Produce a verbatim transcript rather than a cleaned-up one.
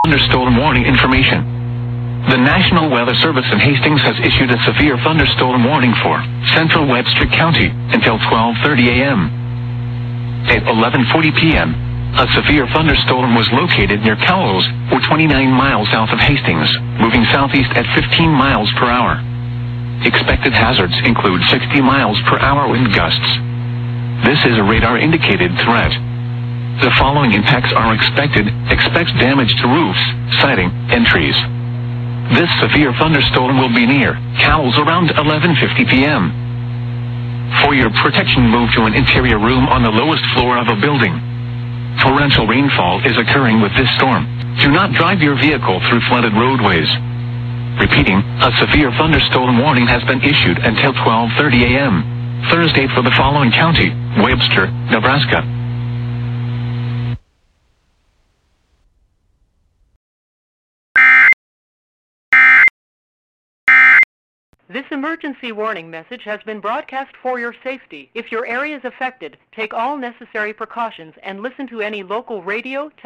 thunderstorm warning information. The National Weather Service in Hastings has issued a severe thunderstorm warning for central Webster County until twelve thirty a m At eleven forty p m, a severe thunderstorm was located near Cowles, or twenty-nine miles south of Hastings, moving southeast at fifteen miles per hour. Expected hazards include sixty miles per hour wind gusts. This is a radar-indicated threat. The following impacts are expected. Expect damage to roofs, siding, and trees. This severe thunderstorm will be near Cowles around eleven fifty p m For your protection, move to an interior room on the lowest floor of a building. Torrential rainfall is occurring with this storm. Do not drive your vehicle through flooded roadways. Repeating, a severe thunderstorm warning has been issued until twelve thirty a m Thursday for the following county: Webster, Nebraska. This emergency warning message has been broadcast for your safety. If your area is affected, take all necessary precautions and listen to any local radio,